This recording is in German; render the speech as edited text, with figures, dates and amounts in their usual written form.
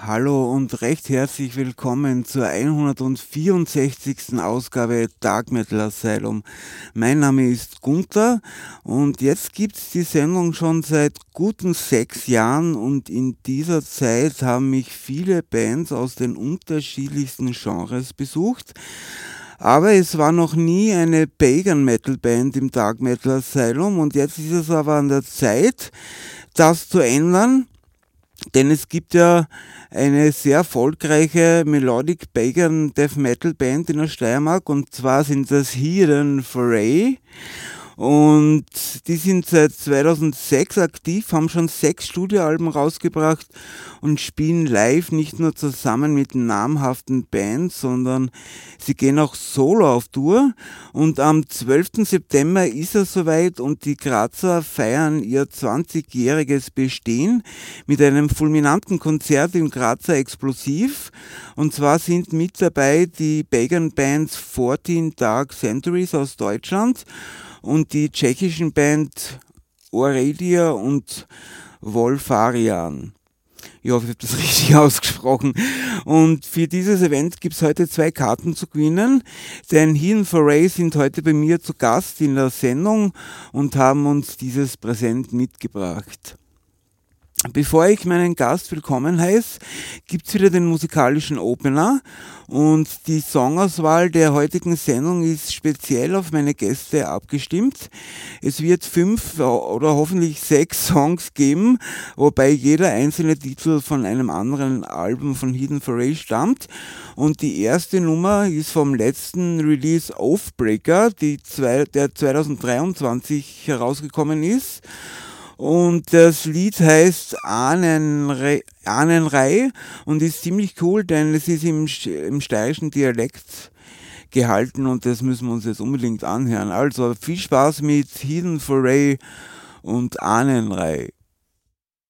Hallo und recht herzlich willkommen zur 164. Ausgabe Dark Metal Asylum. Mein Name ist Gunther und jetzt gibt es die Sendung schon seit guten 6 Jahren und in dieser Zeit haben mich viele Bands aus den unterschiedlichsten Genres besucht. Aber es war noch nie eine Pagan Metal Band im Dark Metal Asylum und jetzt ist es aber an der Zeit, das zu ändern. Denn es gibt ja eine sehr erfolgreiche Melodic Pagan Death Metal Band in der Steiermark und zwar sind das Hidden Foray. Und die sind seit 2006 aktiv, haben schon 6 Studioalben rausgebracht und spielen live nicht nur zusammen mit namhaften Bands, sondern sie gehen auch solo auf Tour. Und am 12. September ist es soweit und die Grazer feiern ihr 20-jähriges Bestehen mit einem fulminanten Konzert im Grazer Explosiv. Und zwar sind mit dabei die Pagan Bands 14 Dark Centuries aus Deutschland und die tschechischen Band Oradia und Wolfarian. Ich hoffe, ich habe das richtig ausgesprochen. Und für dieses Event gibt es heute 2 Karten zu gewinnen, denn Hidden Foray sind heute bei mir zu Gast in der Sendung und haben uns dieses Präsent mitgebracht. Bevor ich meinen Gast willkommen heiße, gibt es wieder den musikalischen Opener und die Songauswahl der heutigen Sendung ist speziell auf meine Gäste abgestimmt. Es wird 5 oder hoffentlich 6 Songs geben, wobei jeder einzelne Titel von einem anderen Album von Hidden Foray stammt. Und die erste Nummer ist vom letzten Release Oathbreaker, der 2023 herausgekommen ist. Und das Lied heißt Ahnenrei und ist ziemlich cool, denn es ist im steirischen Dialekt gehalten und das müssen wir uns jetzt unbedingt anhören. Also viel Spaß mit Hidden Foray und Ahnenrei.